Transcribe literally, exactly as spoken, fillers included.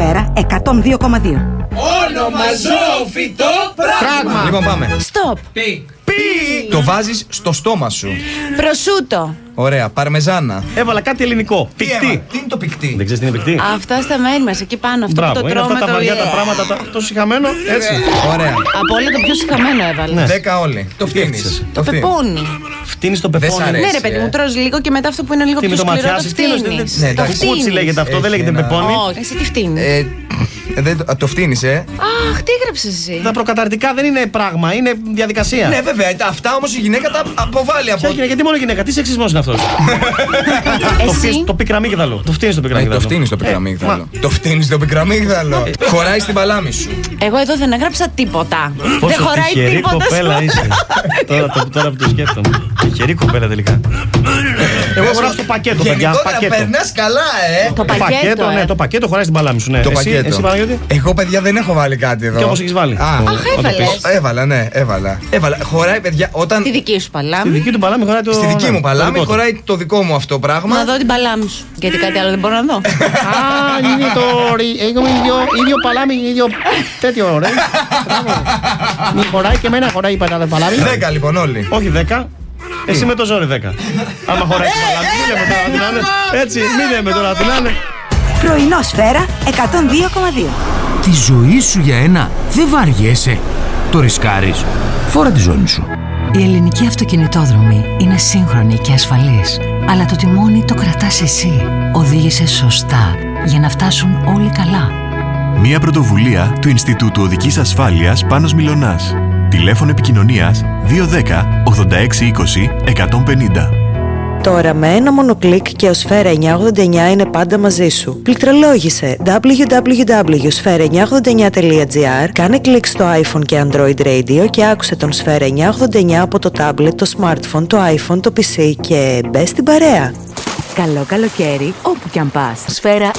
Σφαίρα εκατόν δύο κόμμα δύο. Όνομα, ζώο, φυτό, πράγμα. Λοιπόν, πάμε. Στοπ. Πι. Πι. Το βάζεις στο στόμα σου. Προσούτο. Ωραία, παρμεζάνα. Έβαλα κάτι ελληνικό. Πικτή. Τι είναι το πικτή? Δεν ξέρεις τι είναι πικτή? Αυτά στα μέρη μας, εκεί πάνω. Αυτό Μπράβο, που το είναι τρώμε. αυτά τα το... βαριά τα πράγματα, τα- το συχαμένο, έτσι. Ωραία. Από όλα το πιο συχαμένο έβαλε. Ναι. Δέκα όλοι. Το φτύνεις. έφτιαξες? Το φτύνεις. πεπούνι. Φτύνεις το Δεν σ' πεπόνι. αρέσει. Ναι, ρε παιδί ε. μου, τρως λίγο και μετά αυτό που είναι λίγο Τι πιο με το σκληρό το ματιάζεις, φτύνεις. φτύνεις. Ναι, Το εντάξει. Κουκούτσι φτύνεις. λέγεται αυτό, δεν Έχει λέγεται ένα- πεπόνι. Όχι, εσύ τι φτύνεις. Ε, ε, δεν το- το φτύνεις, ε. Αχ, τι έγραψες εσύ. Τα προκαταρτικά δεν είναι πράγμα, είναι διαδικασία. Ναι, βέβαια. Αυτά όμως η γυναίκα τα αποβάλλει από. Ποια γυναίκα, γιατί μόνο γυναίκα, τι σεξισμός είναι αυτός? Το Εσύ. φτύνεις το πικραμίγδαλο. Το φτύνεις το Ναι, πικραμίγδαλο. το φτύνεις το πικραμίγδαλο. Το φτύνεις το πικραμίγδαλο. Χωράει στην παλάμη σου. Εγώ εδώ δεν έγραψα τίποτα. Δεν Πόσο χωράει τυχερή τίποτα. κοπέλα σου. είσαι. τώρα, το- τώρα που το σκέφτομαι. Τυχερή κοπέλα τελικά. Εγώ χωράω στο πακέτο, παιδιά. Γενικότερα Πακέτο. περνάς καλά, ε. Το πακέτο, ναι, ε. το πακέτο χωράει στην παλάμη σου. Ναι. Το εσύ, πακέτο. Εσύ, Παναγιώτη. Εγώ, παιδιά, δεν έχω βάλει κάτι εδώ. Και όμως έχεις βάλει. Α, Ο- Αχ, όταν έβαλες. πεις. έβαλα, ναι, έβαλα. Έβαλα. Χωράει, παιδιά, όταν. Τη δική σου Στη παλάμη. δική του παλάμη χωράει το. Στη δική ναι, μου το παλάμη δικό του. χωράει το δικό μου αυτό πράγμα. Να δω την παλάμη σου. Γιατί κάτι άλλο δεν μπορώ να δω. Α, είναι το. Έχουμε ίδιο, ίδιο παλάμι, ίδιο τέτοιο, ρε. Μπράβο. Μη χωράει και εμένα χωράει η παλάμη. Δέκα λοιπόν όλοι. Όχι δέκα. Εσύ με το ζόρι δέκα. Άμα χωράει την παλάμη, μην λέμε τώρα να την άνε. Έτσι, μην λέμε τώρα να την άνε. Πρωινό Σφαίρα εκατόν δύο κόμμα δύο. Τη ζωή σου για ένα δεν βαριέσαι. Το ρισκάρεις. Φόρα τη ζώνη σου. Η ελληνική αυτοκινητόδρομη είναι σύγχρονη και ασφαλής. Αλλά το τιμόνι το κρατάς εσύ. Οδήγησε σωστά για να φτάσουν όλοι καλά. Μία πρωτοβουλία του Ινστιτούτου Οδικής Ασφάλειας Πάνος Μιλωνάς. Τηλέφωνο επικοινωνίας δύο ένα μηδέν ογδόντα έξι είκοσι εκατόν πενήντα. Τώρα με ένα μόνο κλικ και ο Σφαίρα εννιακόσια ογδόντα εννιά είναι πάντα μαζί σου. Πληκτρολόγησε double-u double-u double-u τελεία σφαίρα εννιακόσια ογδόντα εννιά τελεία τζι άρ, κάνε κλικ στο iPhone και Android Radio και άκουσε τον Σφαίρα εννιακόσια ογδόντα εννιά από το tablet, το smartphone, το iPhone, το πι σι και μπες στην παρέα. Καλό καλοκαίρι όπου κι αν πας. Σφαίρα